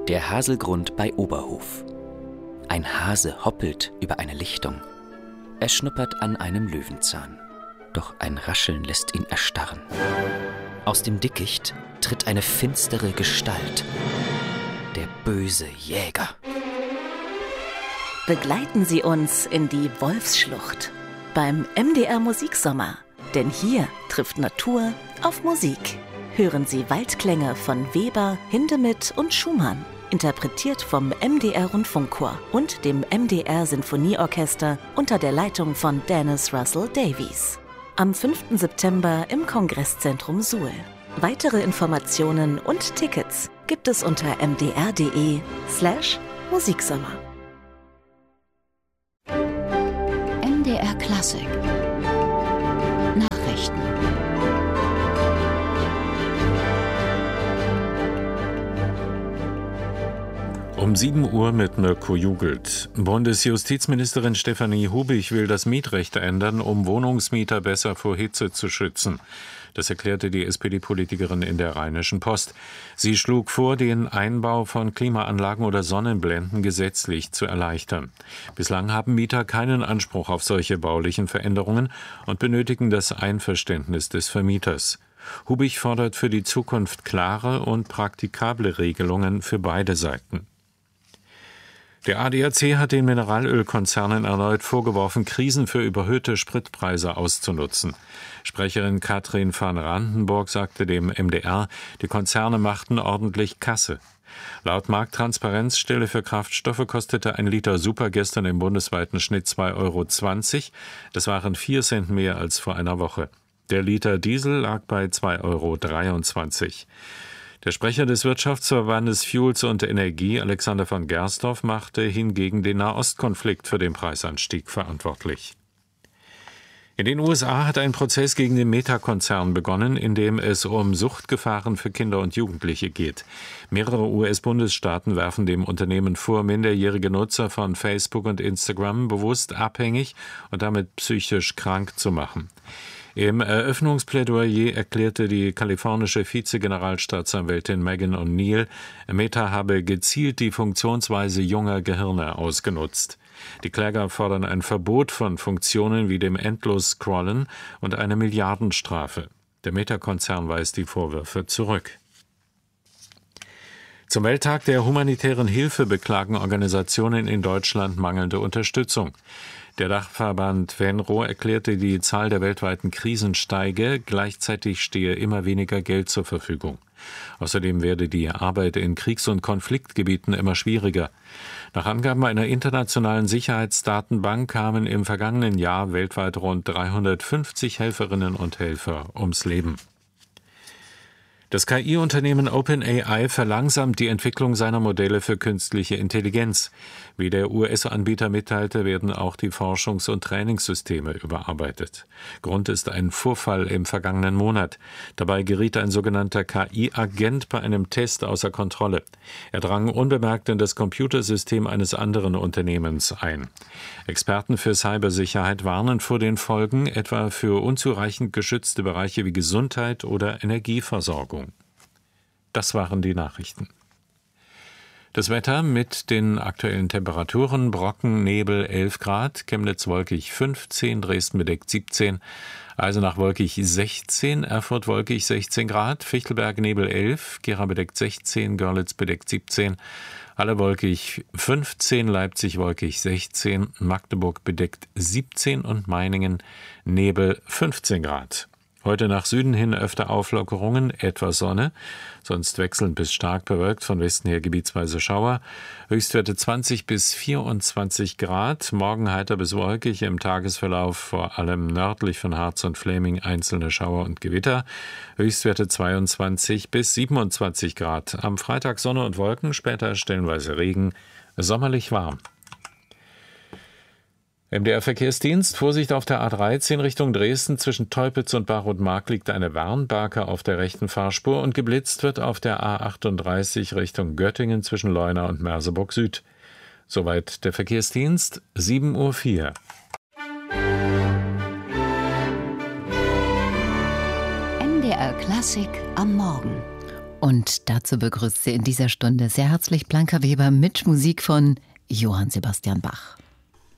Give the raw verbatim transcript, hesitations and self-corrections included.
Der Haselgrund bei Oberhof. Ein Hase hoppelt über eine Lichtung. Er schnuppert an einem Löwenzahn. Doch ein Rascheln lässt ihn erstarren. Aus dem Dickicht tritt eine finstere Gestalt. Der böse Jäger. Begleiten Sie uns in die Wolfsschlucht beim M D R Musiksommer. Denn hier trifft Natur auf Musik. Hören Sie Waldklänge von Weber, Hindemith und Schumann. Interpretiert vom M D R Rundfunkchor und dem M D R Sinfonieorchester unter der Leitung von Dennis Russell Davies. Am fünften September im Kongresszentrum Suhl. Weitere Informationen und Tickets gibt es unter mdr.de slash Musiksommer. M D R Klassik. Nachrichten. Um sieben Uhr mit Mirko Jugelt. Bundesjustizministerin Stefanie Hubich will das Mietrecht ändern, um Wohnungsmieter besser vor Hitze zu schützen. Das erklärte die S P D-Politikerin in der Rheinischen Post. Sie schlug vor, den Einbau von Klimaanlagen oder Sonnenblenden gesetzlich zu erleichtern. Bislang haben Mieter keinen Anspruch auf solche baulichen Veränderungen und benötigen das Einverständnis des Vermieters. Hubich fordert für die Zukunft klare und praktikable Regelungen für beide Seiten. Der A D A C hat den Mineralölkonzernen erneut vorgeworfen, Krisen für überhöhte Spritpreise auszunutzen. Sprecherin Katrin van Randenburg sagte dem M D R, die Konzerne machten ordentlich Kasse. Laut Markttransparenzstelle für Kraftstoffe kostete ein Liter Super gestern im bundesweiten Schnitt zwei Euro zwanzig. Das waren vier Cent mehr als vor einer Woche. Der Liter Diesel lag bei zwei Euro dreiundzwanzig. Der Sprecher des Wirtschaftsverbandes Fuels und Energie, Alexander von Gersdorf, machte hingegen den Nahostkonflikt für den Preisanstieg verantwortlich. In den U S A hat ein Prozess gegen den Meta-Konzern begonnen, in dem es um Suchtgefahren für Kinder und Jugendliche geht. Mehrere U S-Bundesstaaten werfen dem Unternehmen vor, minderjährige Nutzer von Facebook und Instagram bewusst abhängig und damit psychisch krank zu machen. Im Eröffnungsplädoyer erklärte die kalifornische Vize-Generalstaatsanwältin Megan O'Neill, Meta habe gezielt die Funktionsweise junger Gehirne ausgenutzt. Die Kläger fordern ein Verbot von Funktionen wie dem Endlos-Scrollen und eine Milliardenstrafe. Der Meta-Konzern weist die Vorwürfe zurück. Zum Welttag der humanitären Hilfe beklagen Organisationen in Deutschland mangelnde Unterstützung. Der Dachverband Venro erklärte, die Zahl der weltweiten Krisen steige, gleichzeitig stehe immer weniger Geld zur Verfügung. Außerdem werde die Arbeit in Kriegs- und Konfliktgebieten immer schwieriger. Nach Angaben einer internationalen Sicherheitsdatenbank kamen im vergangenen Jahr weltweit rund dreihundertfünfzig Helferinnen und Helfer ums Leben. Das K I-Unternehmen OpenAI verlangsamt die Entwicklung seiner Modelle für künstliche Intelligenz. Wie der U S-Anbieter mitteilte, werden auch die Forschungs- und Trainingssysteme überarbeitet. Grund ist ein Vorfall im vergangenen Monat. Dabei geriet ein sogenannter K I-Agent bei einem Test außer Kontrolle. Er drang unbemerkt in das Computersystem eines anderen Unternehmens ein. Experten für Cybersicherheit warnen vor den Folgen, etwa für unzureichend geschützte Bereiche wie Gesundheit oder Energieversorgung. Das waren die Nachrichten. Das Wetter mit den aktuellen Temperaturen: Brocken, Nebel elf Grad, Chemnitz wolkig fünfzehn, Dresden bedeckt siebzehn, Eisenach wolkig sechzehn, Erfurt wolkig sechzehn Grad, Fichtelberg Nebel elf, Gera bedeckt sechzehn, Görlitz bedeckt siebzehn, Halle wolkig fünfzehn, Leipzig wolkig sechzehn, Magdeburg bedeckt siebzehn und Meiningen Nebel fünfzehn Grad. Heute nach Süden hin öfter Auflockerungen, etwas Sonne, sonst wechselnd bis stark bewölkt, von Westen her gebietsweise Schauer. Höchstwerte zwanzig bis vierundzwanzig Grad, morgen heiter bis wolkig, im Tagesverlauf vor allem nördlich von Harz und Fläming einzelne Schauer und Gewitter. Höchstwerte zweiundzwanzig bis siebenundzwanzig Grad. Am Freitag Sonne und Wolken, später stellenweise Regen, sommerlich warm. M D R-Verkehrsdienst: Vorsicht auf der A dreizehn Richtung Dresden. Zwischen Teupitz und Barroth-Mark liegt eine Warnbarke auf der rechten Fahrspur und geblitzt wird auf der A achtunddreißig Richtung Göttingen zwischen Leuna und Merseburg Süd. Soweit der Verkehrsdienst, sieben Uhr vier. M D R Klassik am Morgen. Und dazu begrüßt sie in dieser Stunde sehr herzlich Blanca Weber mit Musik von Johann Sebastian Bach.